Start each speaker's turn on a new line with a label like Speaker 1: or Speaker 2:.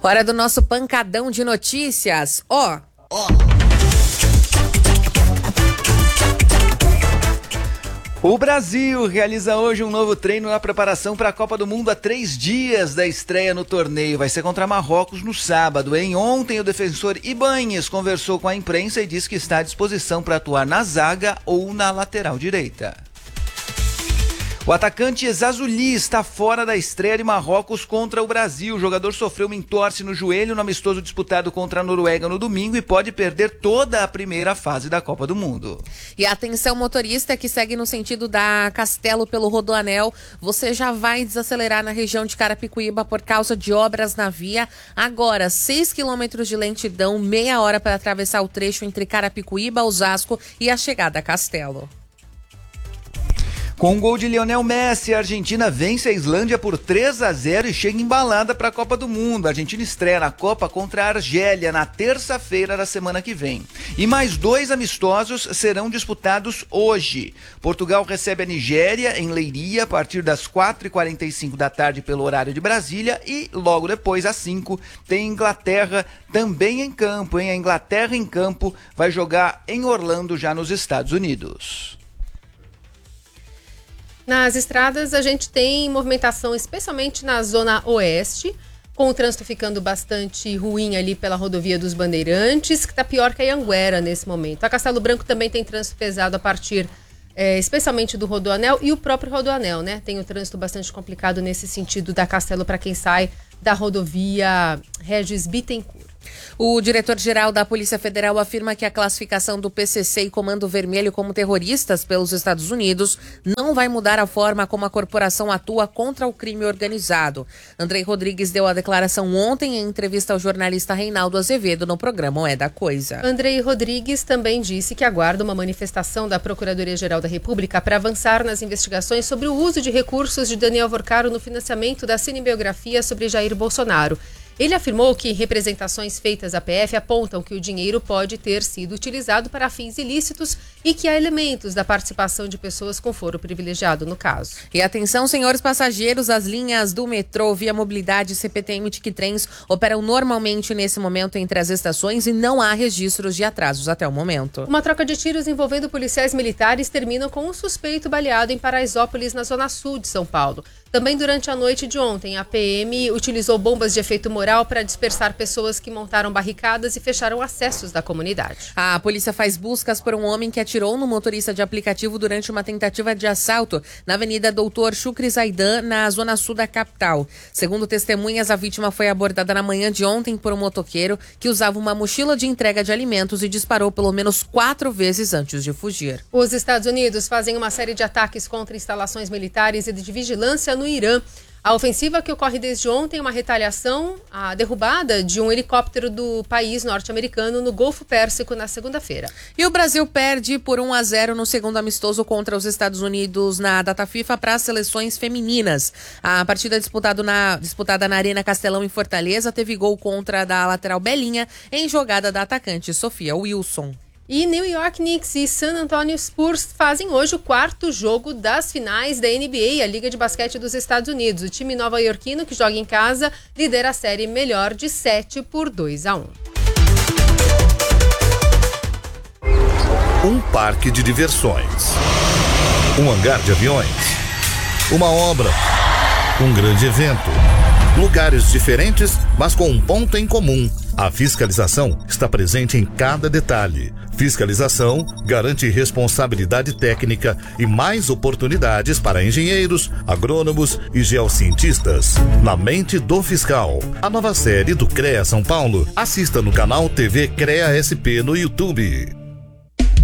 Speaker 1: Hora do nosso pancadão de notícias.
Speaker 2: O Brasil realiza hoje um novo treino na preparação para a Copa do Mundo a 3 dias da estreia no torneio. Vai ser contra Marrocos no sábado, hein? Ontem o defensor Ibáñez conversou com a imprensa e disse que está à disposição para atuar na zaga ou na lateral direita. O atacante Ezazuli está fora da estreia de Marrocos contra o Brasil. O jogador sofreu uma entorse no joelho no amistoso disputado contra a Noruega no domingo e pode perder toda a primeira fase da Copa do Mundo.
Speaker 1: E atenção, motorista que segue no sentido da Castelo pelo Rodoanel, você já vai desacelerar na região de Carapicuíba por causa de obras na via. Agora, 6 quilômetros de lentidão, meia hora para atravessar o trecho entre Carapicuíba, Osasco e a chegada a Castelo.
Speaker 2: Com um gol de Lionel Messi, a Argentina vence a Islândia por 3-0 e chega embalada para a Copa do Mundo. A Argentina estreia na Copa contra a Argélia na terça-feira da semana que vem. E mais 2 amistosos serão disputados hoje. Portugal recebe a Nigéria em Leiria a partir das 4h45 da tarde pelo horário de Brasília e logo depois, às 5, tem Inglaterra também em campo, hein? A Inglaterra em campo vai jogar em Orlando, já nos Estados Unidos.
Speaker 3: Nas estradas a gente tem movimentação, especialmente na zona oeste, com o trânsito ficando bastante ruim ali pela rodovia dos Bandeirantes, que está pior que a Anhanguera nesse momento. A Castelo Branco também tem trânsito pesado a partir, especialmente do Rodoanel e o próprio Rodoanel, né? Tem o trânsito bastante complicado nesse sentido da Castelo para quem sai da rodovia Regis Bittencourt.
Speaker 1: O diretor-geral da Polícia Federal afirma que a classificação do PCC e Comando Vermelho como terroristas pelos Estados Unidos não vai mudar a forma como a corporação atua contra o crime organizado. Andrei Rodrigues deu a declaração ontem em entrevista ao jornalista Reinaldo Azevedo no programa É da Coisa.
Speaker 3: Andrei Rodrigues também disse que aguarda uma manifestação da Procuradoria-Geral da República para avançar nas investigações sobre o uso de recursos de Daniel Vorcaro no financiamento da cinebiografia sobre Jair Bolsonaro. Ele afirmou que representações feitas à PF apontam que o dinheiro pode ter sido utilizado para fins ilícitos e que há elementos da participação de pessoas com foro privilegiado no caso.
Speaker 1: E atenção, senhores passageiros, as linhas do metrô, Via Mobilidade, CPTM e Tiquitrens operam normalmente nesse momento entre as estações e não há registros de atrasos até o momento.
Speaker 3: Uma troca de tiros envolvendo policiais militares termina com um suspeito baleado em Paraisópolis, na zona sul de São Paulo. Também durante a noite de ontem, a PM utilizou bombas de efeito moral para dispersar pessoas que montaram barricadas e fecharam acessos da comunidade.
Speaker 1: A polícia faz buscas por um homem que atirou no motorista de aplicativo durante uma tentativa de assalto na Avenida Doutor Chucre Zaidan, na zona sul da capital. Segundo testemunhas, a vítima foi abordada na manhã de ontem por um motoqueiro que usava uma mochila de entrega de alimentos e disparou pelo menos 4 vezes antes de fugir.
Speaker 3: Os Estados Unidos fazem uma série de ataques contra instalações militares e de vigilância no Irã. A ofensiva que ocorre desde ontem é uma retaliação à derrubada de um helicóptero do país norte-americano no Golfo Pérsico na segunda-feira.
Speaker 1: E o Brasil perde por 1-0 no segundo amistoso contra os Estados Unidos na data FIFA para as seleções femininas. A partida disputada na Arena Castelão em Fortaleza teve gol contra da lateral Belinha em jogada da atacante Sofia Wilson.
Speaker 3: E New York Knicks e San Antonio Spurs fazem hoje o 4º jogo das finais da NBA, a Liga de Basquete dos Estados Unidos. O time nova-iorquino, que joga em casa, lidera a série melhor de 7 por 2-1.
Speaker 4: Um parque de diversões, um hangar de aviões, uma obra, um grande evento. Lugares diferentes, mas com um ponto em comum. A fiscalização está presente em cada detalhe. Fiscalização garante responsabilidade técnica e mais oportunidades para engenheiros, agrônomos e geocientistas. Na mente do fiscal. A nova série do CREA São Paulo. Assista no canal TV CREA SP no YouTube.